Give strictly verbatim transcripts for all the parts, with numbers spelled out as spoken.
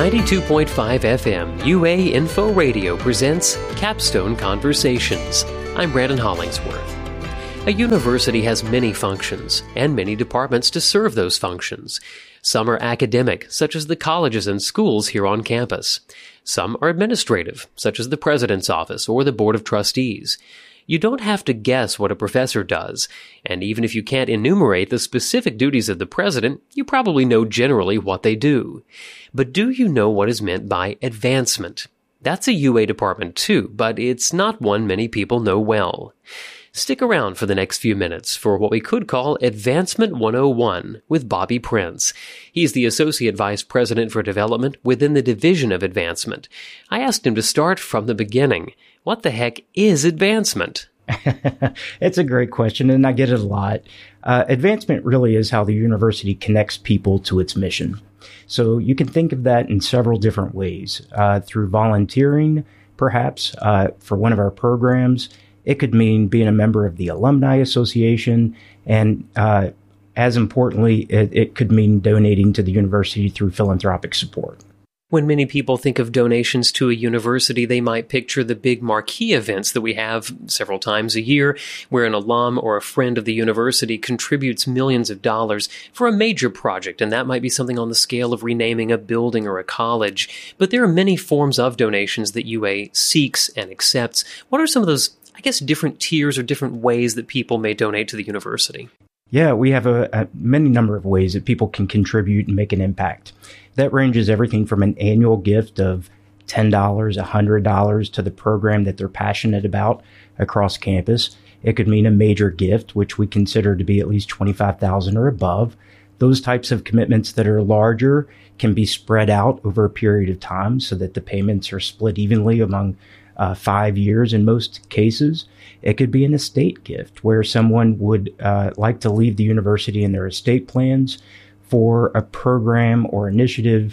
ninety-two point five F M U A Info Radio presents Capstone Conversations. I'm Brandon Hollingsworth. A university has many functions and many departments to serve those functions. Some are academic, such as the colleges and schools here on campus. Some are administrative, such as the president's office or the board of trustees. You don't have to guess what a professor does, and even if you can't enumerate the specific duties of the president, you probably know generally what they do. But do you know what is meant by advancement? That's a U A department too, but it's not one many people know well. Stick around for the next few minutes for what we could call Advancement one oh one with Bobby Prince. He's the Associate Vice President for Development within the Division of Advancement. I asked him to start from the beginning. What the heck is advancement? It's a great question, and I get it a lot. Uh, advancement really is how the university connects people to its mission. So you can think of that in several different ways. Uh, through volunteering, perhaps, uh, for one of our programs. It could mean being a member of the Alumni Association, and uh, as importantly, it, it could mean donating to the university through philanthropic support. When many people think of donations to a university, they might picture the big marquee events that we have several times a year, where an alum or a friend of the university contributes millions of dollars for a major project, and that might be something on the scale of renaming a building or a college. But there are many forms of donations that U A seeks and accepts. What are some of those, I guess, different tiers or different ways that people may donate to the university? Yeah, we have a, a many number of ways that people can contribute and make an impact. That ranges everything from an annual gift of ten dollars, one hundred dollars to the program that they're passionate about across campus. It could mean a major gift, which we consider to be at least twenty-five thousand dollars or above. Those types of commitments that are larger can be spread out over a period of time so that the payments are split evenly among Uh, five years in most cases. It could be an estate gift where someone would uh, like to leave the university in their estate plans for a program or initiative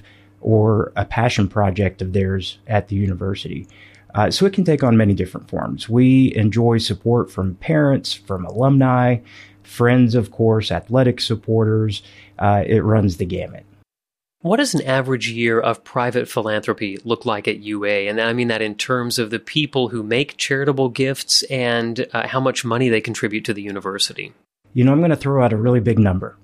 or a passion project of theirs at the university. Uh, so it can take on many different forms. We enjoy support from parents, from alumni, friends, of course, athletic supporters. Uh, it runs the gamut. What does an average year of private philanthropy look like at U A? And I mean that in terms of the people who make charitable gifts and uh, how much money they contribute to the university. You know, I'm going to throw out a really big number.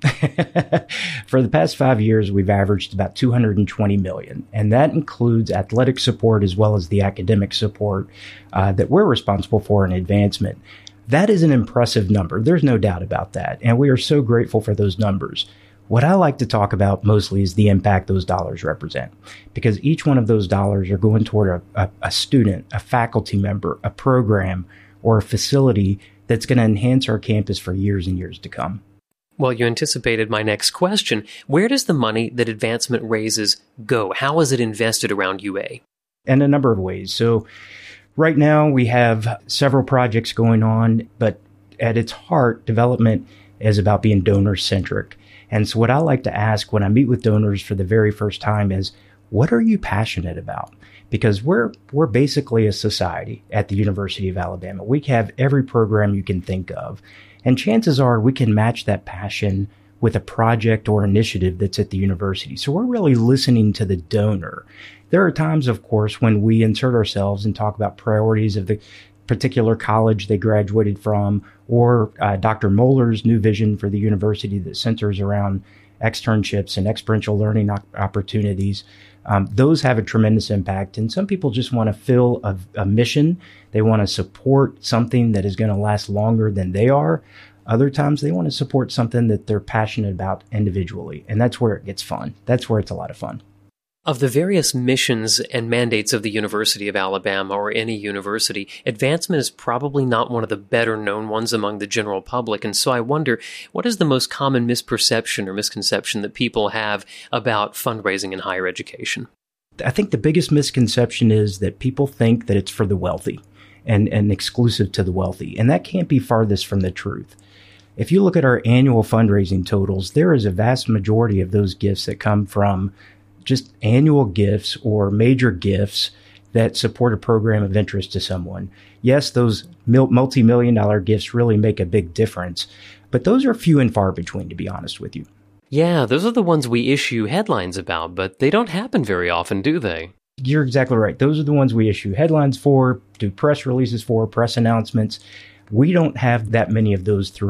For the past five years, we've averaged about two hundred twenty million dollars, and that includes athletic support as well as the academic support uh, that we're responsible for in advancement. That is an impressive number. There's no doubt about that, and we are so grateful for those numbers. What I like to talk about mostly is the impact those dollars represent, because each one of those dollars are going toward a, a, a student, a faculty member, a program, or a facility that's going to enhance our campus for years and years to come. Well, you anticipated my next question. Where does the money that advancement raises go? How is it invested around U A? In a number of ways. So right now we have several projects going on, but at its heart, development is about being donor-centric. And so what I like to ask when I meet with donors for the very first time is, what are you passionate about? Because we're we're basically a society at the University of Alabama. We have every program you can think of. And chances are we can match that passion with a project or initiative that's at the university. So we're really listening to the donor. There are times, of course, when we insert ourselves and talk about priorities of the particular college they graduated from, or uh, Doctor Moeller's new vision for the university that centers around externships and experiential learning op- opportunities. Um, those have a tremendous impact. And some people just want to fill a, a mission. They want to support something that is going to last longer than they are. Other times they want to support something that they're passionate about individually. And that's where it gets fun. That's where it's a lot of fun. Of the various missions and mandates of the University of Alabama or any university, advancement is probably not one of the better known ones among the general public. And so I wonder, what is the most common misperception or misconception that people have about fundraising in higher education? I think the biggest misconception is that people think that it's for the wealthy and, and exclusive to the wealthy. And that can't be farthest from the truth. If you look at our annual fundraising totals, there is a vast majority of those gifts that come from just annual gifts or major gifts that support a program of interest to someone. Yes, those multi-million dollar gifts really make a big difference, but those are few and far between, to be honest with you. Yeah, those are the ones we issue headlines about, but they don't happen very often, do they? You're exactly right. Those are the ones we issue headlines for, do press releases for, press announcements. We don't have that many of those throughout